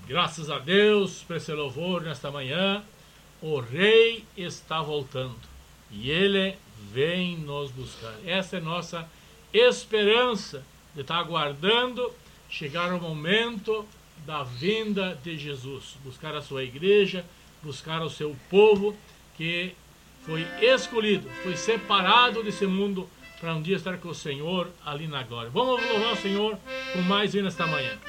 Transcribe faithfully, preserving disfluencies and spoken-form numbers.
Graças a Deus por esse louvor nesta manhã. O Rei está voltando e Ele vem nos buscar. Essa é nossa esperança de estar aguardando chegar o momento da vinda de Jesus. Buscar a sua igreja, buscar o seu povo que foi escolhido, foi separado desse mundo para um dia estar com o Senhor ali na glória. Vamos louvar o Senhor com mais um nesta manhã.